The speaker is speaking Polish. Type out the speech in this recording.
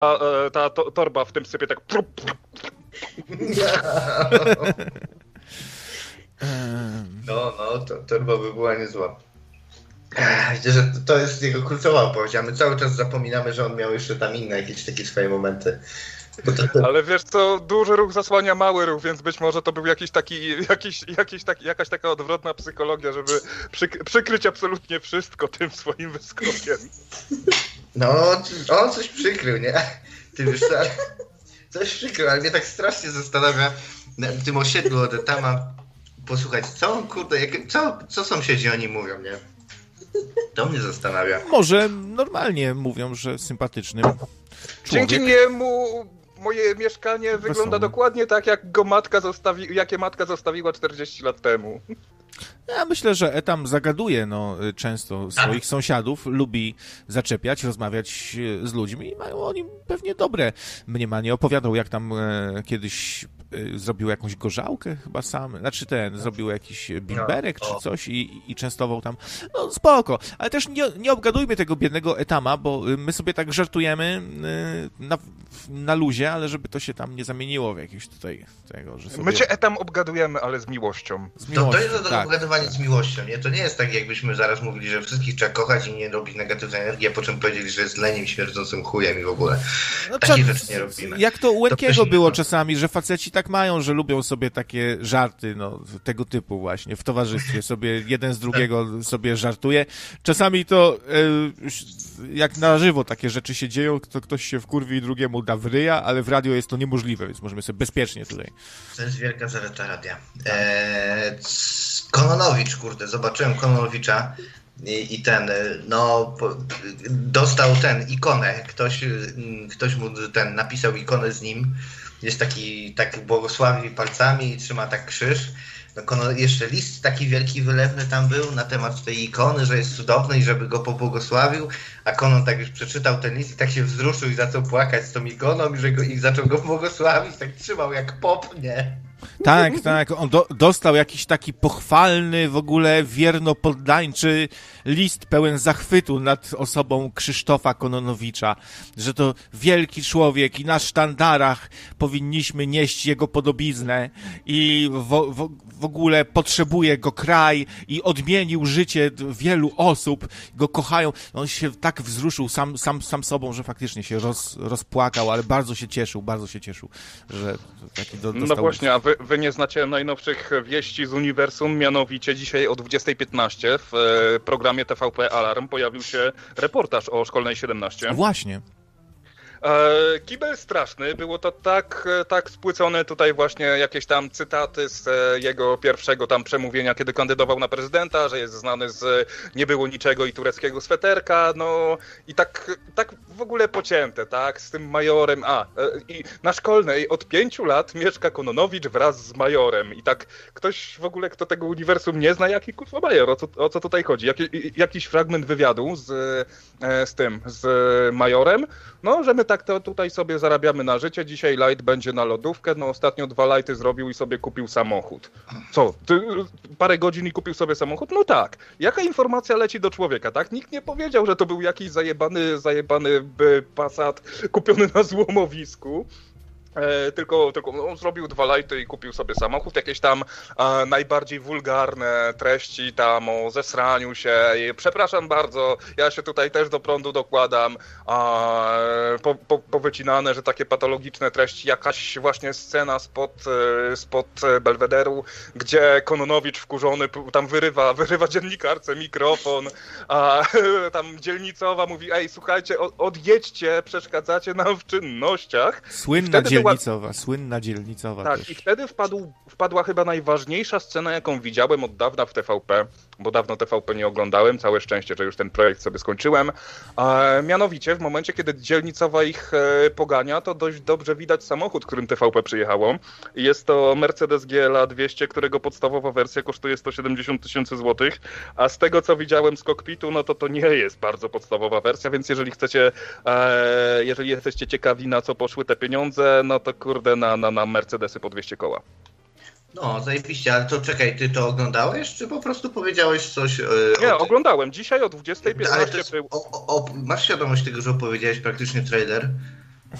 torba w tym sypie tak... No, to torba by była niezła. Widzę, że to jest jego kluczowa opowieść, a my cały czas zapominamy, że on miał jeszcze tam inne jakieś takie swoje momenty. Ale wiesz co, duży ruch zasłania mały ruch, więc być może to był jakaś taka odwrotna psychologia, żeby przykryć absolutnie wszystko tym swoim wyskokiem. No, on coś przykrył, nie? Ty wiesz co, coś przykrył, ale mnie tak strasznie zastanawia na tym osiedlu Odetama. Posłuchać, co on, kurde, co sąsiedzi o nim mówią, nie? To mnie zastanawia. Może normalnie mówią, że sympatyczny człowiek. Dzięki niemu moje mieszkanie wygląda dokładnie tak, jakie matka zostawiła 40 lat temu. Ja myślę, że Etam zagaduje często swoich sąsiadów, lubi zaczepiać, rozmawiać z ludźmi i mają o nim pewnie dobre mniemanie. Opowiadał, jak tam kiedyś zrobił jakąś gorzałkę chyba sam, zrobił jakiś bimberek czy coś i częstował tam. No spoko, ale też nie obgadujmy tego biednego Etama, bo my sobie tak żartujemy na luzie, ale żeby to się tam nie zamieniło w jakieś tutaj tego, że sobie... My cię Etam obgadujemy, ale z miłością. To jest obgadywanie z miłością, nie? To nie jest tak, jakbyśmy zaraz mówili, że wszystkich trzeba kochać i nie robić negatywnej energii, a po czym powiedzieli, że jest leniem, śmierdzącym chujem i w ogóle. Takich rzeczy nie robimy. Jak to u Łękiego było czasami, że faceci tak mają, że lubią sobie takie żarty, tego typu właśnie, w towarzystwie sobie jeden z drugiego sobie żartuje. Czasami to jak na żywo takie rzeczy się dzieją, to ktoś się wkurwi i drugiemu da w ryja, ale w radio jest to niemożliwe, więc możemy sobie bezpiecznie tutaj. To jest wielka zaleta radia. Kononowicz, kurde, zobaczyłem Kononowicza i dostał ikonę, ktoś mu napisał ikonę z nim, jest tak błogosławi palcami i trzyma tak krzyż. Jeszcze list taki wielki, wylewny tam był na temat tej ikony, że jest cudowny i żeby go pobłogosławił, a Konon tak już przeczytał ten list i tak się wzruszył i zaczął płakać z tą ikoną i zaczął go błogosławić, tak trzymał jak pop, nie? Tak. On dostał jakiś taki pochwalny, w ogóle wiernopoddańczy list pełen zachwytu nad osobą Krzysztofa Kononowicza, że to wielki człowiek i na sztandarach powinniśmy nieść jego podobiznę i w ogóle potrzebuje go kraj i odmienił życie wielu osób, go kochają. On się tak wzruszył sam sobą, że faktycznie się rozpłakał, ale bardzo się cieszył, że taki dostał... No właśnie, a wy nie znacie najnowszych wieści z uniwersum, mianowicie dzisiaj o 20:15 w programie TVP Alarm pojawił się reportaż o Szkolnej 17. Właśnie. Kibel straszny, było to tak spłycone tutaj właśnie jakieś tam cytaty z jego pierwszego tam przemówienia, kiedy kandydował na prezydenta, że jest znany z nie było niczego i tureckiego sweterka, i tak w ogóle pocięte, tak, z tym majorem, i na Szkolnej od 5 lat mieszka Kononowicz wraz z majorem i tak ktoś w ogóle, kto tego uniwersum nie zna, jaki kurwa major, o co tutaj chodzi, jakiś fragment wywiadu z majorem, że my tak to tutaj sobie zarabiamy na życie, dzisiaj light będzie na lodówkę, ostatnio 2 lighty zrobił i sobie kupił samochód. Co? Parę godzin i kupił sobie samochód? No tak. Jaka informacja leci do człowieka, tak? Nikt nie powiedział, że to był jakiś zajebany Passat kupiony na złomowisku. Tylko on zrobił 2 lighty i kupił sobie samochód, jakieś tam najbardziej wulgarne treści tam o zesraniu się, przepraszam bardzo, ja się tutaj też do prądu dokładam, powycinane, że takie patologiczne treści, jakaś właśnie scena spod Belwederu, gdzie Kononowicz wkurzony tam wyrywa dziennikarce mikrofon, a tam dzielnicowa mówi, ej słuchajcie, odjedźcie, przeszkadzacie nam w czynnościach. Słynna dzielnicowa tak, też. i wtedy wpadła chyba najważniejsza scena, jaką widziałem od dawna w TVP, bo dawno TVP nie oglądałem, całe szczęście, że już ten projekt sobie skończyłem. Mianowicie w momencie, kiedy dzielnicowa ich pogania, to dość dobrze widać samochód, którym TVP przyjechało. Jest to Mercedes GLA 200, którego podstawowa wersja kosztuje 170 000 złotych, a z tego, co widziałem z kokpitu, to nie jest bardzo podstawowa wersja, więc jeżeli jesteście ciekawi, na co poszły te pieniądze, to kurde na Mercedesy po 200 koła. No, zajebiście, ale to czekaj, ty to oglądałeś, czy po prostu powiedziałeś coś? Nie, oglądałem. Dzisiaj o 20:15 był... Masz świadomość tego, że opowiedziałeś praktycznie trailer